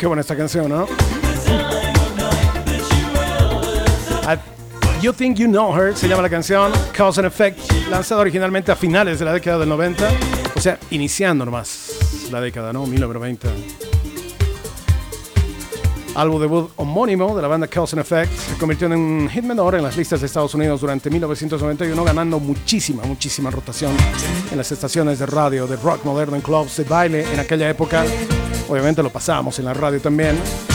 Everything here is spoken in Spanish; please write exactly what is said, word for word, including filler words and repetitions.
Qué buena esta canción, ¿no? I, You Think You Know Her se llama la canción, Cause and Effect, lanzada originalmente a finales de la década del noventa, o sea, iniciando nomás la década, ¿no? mil novecientos noventa. Álbum debut homónimo de la banda Cause and Effect, se convirtió en un hit menor en las listas de Estados Unidos durante mil novecientos noventa y uno, ganando muchísima, muchísima rotación en las estaciones de radio, de rock moderno, en clubs de baile en aquella época. Obviamente lo pasábamos en la radio también.